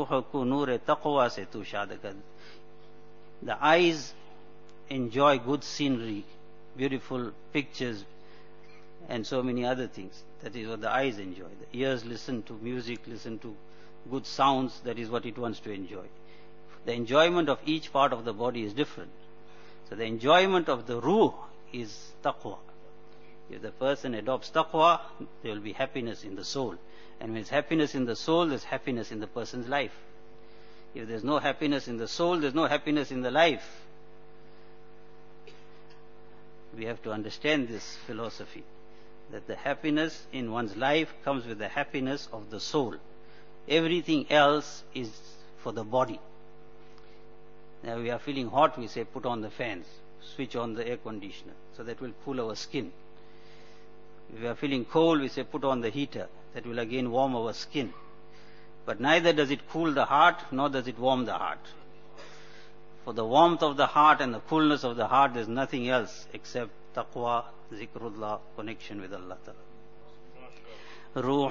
ruh ko noor taqwa se tu shad kar. The eyes enjoy good scenery, beautiful pictures, and so many other things. That is what the eyes enjoy. The ears listen to music, listen to good sounds. That is what it wants to enjoy. The enjoyment of each part of the body is different. So the enjoyment of the ruh is taqwa. If the person adopts taqwa, there will be happiness in the soul. And when there's happiness in the soul, there's happiness in the person's life. If there's no happiness in the soul, there's no happiness in the life. We have to understand this philosophy, that the happiness in one's life comes with the happiness of the soul. Everything else is for the body. Now we are feeling hot, we say put on the fans, switch on the air conditioner, so that will cool our skin. If we are feeling cold, we say put on the heater, that will again warm our skin. But neither does it cool the heart, nor does it warm the heart. For the warmth of the heart and the coolness of the heart, there is nothing else except taqwa, zikrullah, connection with Allah Ta'ala.